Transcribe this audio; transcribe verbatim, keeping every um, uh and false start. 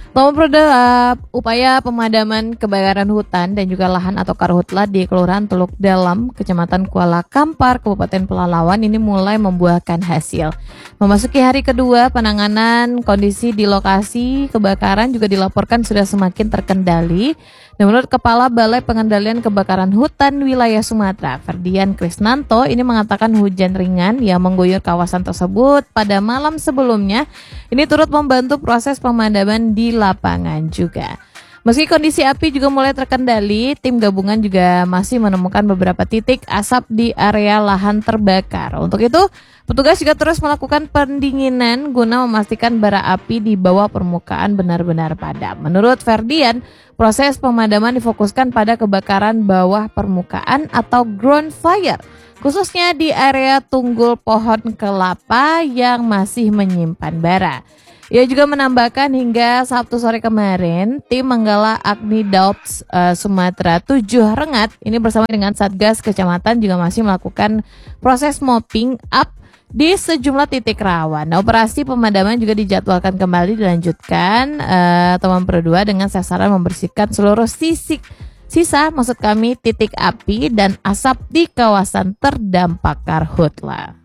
Memperdalam upaya pemadaman kebakaran hutan dan juga lahan atau karhutla di Kelurahan Teluk Dalam, Kecamatan Kuala Kampar, Kabupaten Pelalawan ini mulai membuahkan hasil. Memasuki hari kedua penanganan, kondisi di lokasi kebakaran juga dilaporkan sudah semakin terkendali. Dan menurut Kepala Balai Pengendalian Kebakaran Hutan Wilayah Sumatera, Ferdian Krisnanto, ini mengatakan hujan ringan yang mengguyur kawasan tersebut pada malam sebelumnya ini turut membantu proses pemadaman di lapangan juga. Meski kondisi api juga mulai terkendali, tim gabungan juga masih menemukan beberapa titik asap di area lahan terbakar. Untuk itu, petugas juga terus melakukan pendinginan guna memastikan bara api di bawah permukaan benar-benar padam. Menurut Ferdian, proses pemadaman difokuskan pada kebakaran bawah permukaan atau ground fire, khususnya di area tunggul pohon kelapa yang masih menyimpan bara. Ia juga menambahkan hingga Sabtu sore kemarin, tim Manggala Agni Daups uh, Sumatera tujuh Rengat ini bersama dengan Satgas Kecamatan juga masih melakukan proses mopping up di sejumlah titik rawan. Nah, operasi pemadaman juga dijadwalkan kembali dilanjutkan uh, teman berdua dengan sasaran membersihkan seluruh sisi sisa maksud kami titik api dan asap di kawasan terdampak karhutla.